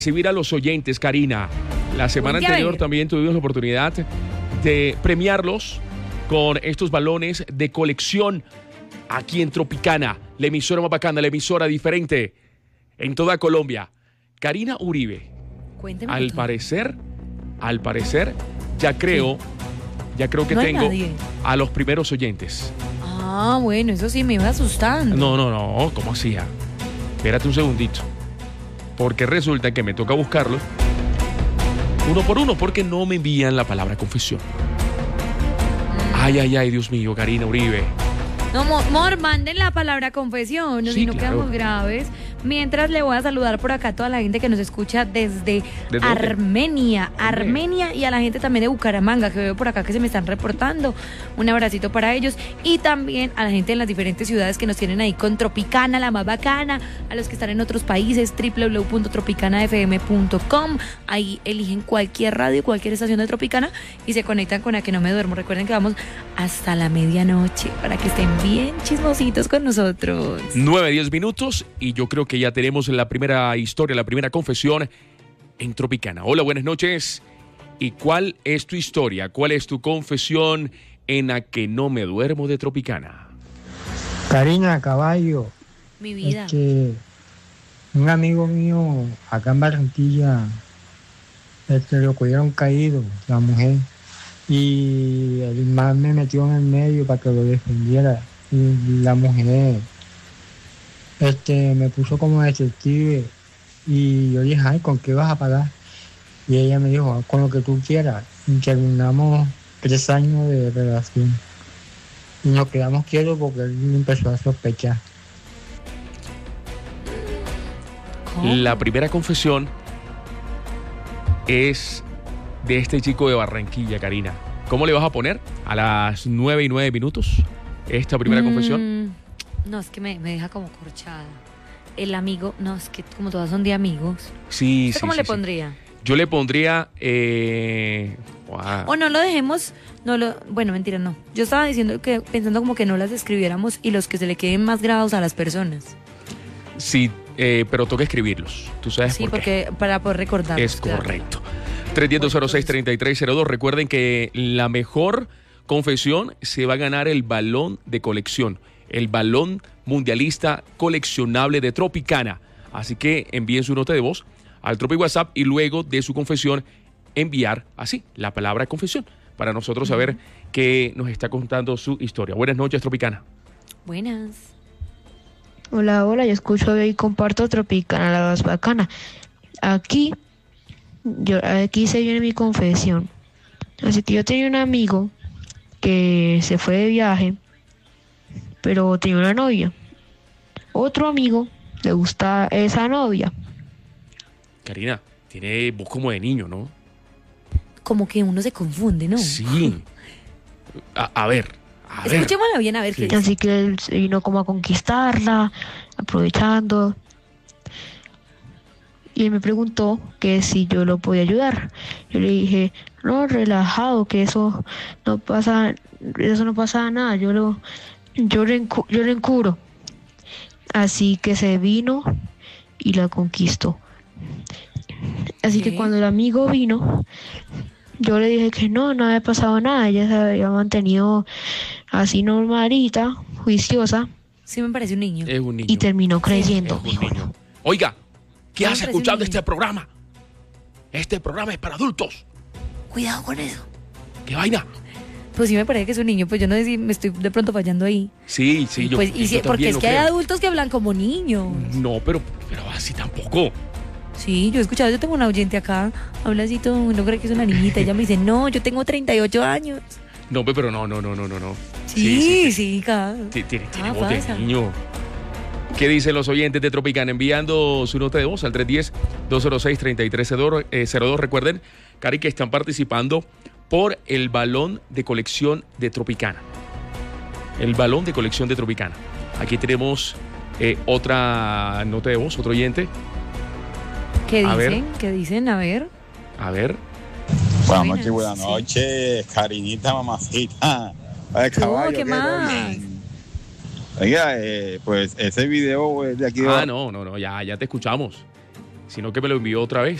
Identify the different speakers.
Speaker 1: Recibir a los oyentes, Karina. La semana anterior también tuvimos la oportunidad de premiarlos con estos balones de colección aquí en Tropicana, la emisora más bacana, la emisora diferente en toda Colombia. Karina Uribe.
Speaker 2: Cuénteme
Speaker 1: Al
Speaker 2: todo.
Speaker 1: parecer, ya creo que
Speaker 2: No hay
Speaker 1: tengo
Speaker 2: nadie.
Speaker 1: a los primeros oyentes.
Speaker 2: Ah, bueno, eso sí me iba asustando.
Speaker 1: No, ¿cómo hacía? Espérate un segundito. Porque resulta que me toca buscarlos uno por uno porque no me envían la palabra confesión. Ay, Dios mío, Karina Uribe.
Speaker 2: No, Mor, manden la palabra confesión,
Speaker 1: Sí,
Speaker 2: si no
Speaker 1: claro.
Speaker 2: quedamos graves. Mientras le voy a saludar por acá a toda la gente que nos escucha desde
Speaker 1: dónde?
Speaker 2: Armenia,
Speaker 1: Hombre.
Speaker 2: y a la gente también de Bucaramanga que veo por acá que se me están reportando. Un abracito para ellos y también a la gente en las diferentes ciudades que nos tienen ahí con Tropicana, la más bacana, a los que están en otros países, www.tropicanafm.com. Ahí eligen cualquier radio, cualquier estación de Tropicana y se conectan con A Que No Me Duermo. Recuerden que vamos hasta la medianoche para que estén bien chismositos con nosotros.
Speaker 1: 9-10 minutos y yo creo que ya tenemos la primera historia, la primera confesión en Tropicana. Hola, buenas noches. ¿Y cuál es tu historia? ¿Cuál es tu confesión en A Que No Me Duermo de Tropicana?
Speaker 3: Karina Caballo,
Speaker 2: Mi vida.
Speaker 3: un amigo mío acá en Barranquilla, lo cogieron caído, la mujer, y el man me metió en el medio para que lo defendiera, y la mujer me puso como detective, y yo dije, ay, ¿con qué vas a pagar? Y ella me dijo, con lo que tú quieras, y terminamos 3 años de relación. Y nos quedamos quietos porque él empezó a sospechar.
Speaker 2: ¿Cómo?
Speaker 1: La primera confesión es de este chico de Barranquilla, Karina. ¿Cómo le vas a poner a las 9:09 esta primera confesión?
Speaker 2: No, es que me deja como corchada. El amigo, no, es que como todas son de amigos.
Speaker 1: Sí,
Speaker 2: ¿Usted
Speaker 1: sí.
Speaker 2: cómo
Speaker 1: sí,
Speaker 2: le
Speaker 1: sí.
Speaker 2: pondría?
Speaker 1: Yo le pondría...
Speaker 2: O no lo dejemos, bueno, mentira, no. Yo estaba diciendo que, pensando como que no las escribiéramos y los que se le queden más grabados a las personas.
Speaker 1: Sí, pero toca escribirlos. ¿Tú sabes
Speaker 2: Sí,
Speaker 1: por qué?
Speaker 2: porque para poder recordarlos.
Speaker 1: Es
Speaker 2: claro.
Speaker 1: correcto. 310-206-3302. Recuerden que la mejor confesión se va a ganar el balón de colección. El balón mundialista coleccionable de Tropicana. Así que envíen su nota de voz al Tropi WhatsApp y luego de su confesión enviar así la palabra confesión para nosotros saber que nos está contando su historia. Buenas noches, Tropicana.
Speaker 2: Buenas.
Speaker 4: Hola, yo escucho y comparto Tropicana, la más bacana. Aquí se viene mi confesión. Así que yo tenía un amigo que se fue de viaje, pero tenía una novia. Otro amigo le gusta esa novia.
Speaker 1: Karina, tiene voz como de niño, ¿no?
Speaker 2: Como que uno se confunde, ¿no?
Speaker 1: Sí. A ver.
Speaker 2: Escuchémosla bien a ver qué dice.
Speaker 4: Así que él se vino como a conquistarla, aprovechando. Y él me preguntó que si yo lo podía ayudar. Yo le dije, no, relajado, que eso no pasa nada, yo lo encubro. Así que se vino y la conquistó. Así que
Speaker 2: ¿Qué?
Speaker 4: cuando el amigo vino, yo le dije que no había pasado nada, ella se había mantenido así normalita, juiciosa,
Speaker 2: Sí me parece un niño.
Speaker 1: Es un niño.
Speaker 4: y terminó
Speaker 1: Es
Speaker 4: creyendo.
Speaker 1: un niño. Oiga, ¿qué
Speaker 2: No,
Speaker 1: hace
Speaker 2: parece un
Speaker 1: escuchando
Speaker 2: niño.
Speaker 1: este programa? Este programa es para adultos.
Speaker 2: Cuidado con eso.
Speaker 1: ¿Qué vaina?
Speaker 2: Pues sí me parece que es un niño, pues yo no sé si me estoy de pronto fallando ahí.
Speaker 1: Sí, yo,
Speaker 2: Pues, y
Speaker 1: yo
Speaker 2: porque
Speaker 1: también
Speaker 2: es
Speaker 1: lo
Speaker 2: que hay
Speaker 1: creo.
Speaker 2: adultos que hablan como niños.
Speaker 1: No, pero así tampoco.
Speaker 2: Sí, yo he escuchado, yo tengo una oyente acá, habla así todo, no cree que es una niñita. Ella me dice, no, yo tengo 38 años.
Speaker 1: No, pero no.
Speaker 2: Sí, acá.
Speaker 1: Tiene
Speaker 2: Ah,
Speaker 1: voz de
Speaker 2: pasa.
Speaker 1: niño. ¿Qué dicen los oyentes de Tropicana? Enviando su nota de voz al 310-206-3302. Recuerden, Cari, que están participando por el balón de colección de Tropicana. El balón de colección de Tropicana. Aquí tenemos otra nota de voz, otro oyente.
Speaker 2: ¿Qué
Speaker 1: A
Speaker 2: dicen? ¿Qué dicen? A ver.
Speaker 1: A ver.
Speaker 5: Buenas noches, Karinita, mamacita. Ay, caballo,
Speaker 2: ¿qué más?
Speaker 5: Oiga, pues ese video es de aquí.
Speaker 1: No, ya te escuchamos. sino que me lo envió otra vez.